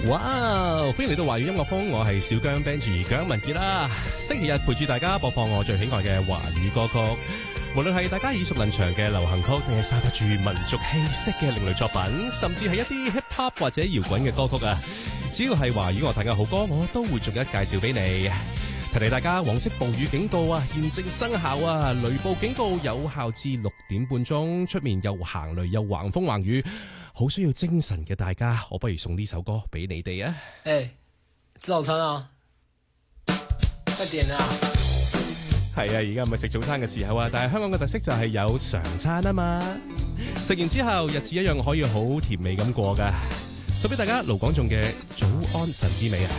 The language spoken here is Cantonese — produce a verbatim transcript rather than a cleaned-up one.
哇！歡迎嚟到華語音樂風，我係小姜 Benji 姜文傑啦。星期日陪住大家播放我最喜愛嘅華語歌曲，無論係大家耳熟能詳嘅流行曲，定係散發住民族氣息嘅另類作品，甚至係一啲 hip hop 或者搖滾嘅歌曲啊！只要係華語樂壇嘅好歌，我都會逐一介紹俾你。提提大家，黃色暴雨警告啊，現正生效啊！雷暴警告有效至六點半鐘，出面又行雷又橫風橫雨，好需要精神嘅大家，我不如送呢首歌俾你哋啊！ 誒、欸，吃早餐啊，快點啊！ 係啊，而家唔係食早餐嘅時候啊，但係香港嘅特色就係有常餐啊嘛。食完之後，日子一樣可以好甜美咁過噶。送俾大家盧廣仲嘅早安神之美啊！